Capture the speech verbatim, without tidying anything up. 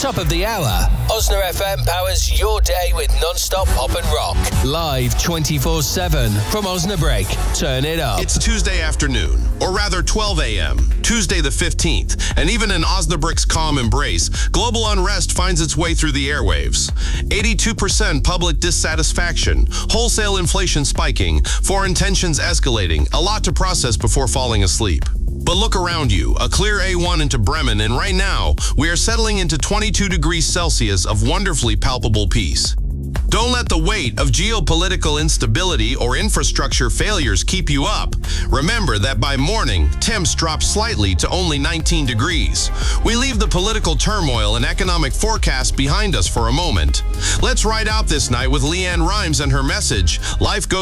Top of the hour, Osna F M powers your day with non-stop pop and rock. Live twenty-four seven from Osnabrück. Turn it up. It's Tuesday afternoon, or rather twelve a.m., Tuesday the fifteenth, and even in Osnabrück's calm embrace, global unrest finds its way through the airwaves. eighty-two percent public dissatisfaction, wholesale inflation spiking, foreign tensions escalating, a lot to process before falling asleep. But look around you, a clear A one into Bremen, and right now, we are settling into twenty-two degrees Celsius of wonderfully palpable peace. Don't let the weight of geopolitical instability or infrastructure failures keep you up. Remember that by morning, temps drop slightly to only nineteen degrees. We leave the political turmoil and economic forecast behind us for a moment. Let's ride out this night with Leanne Rimes and her message, Life Goes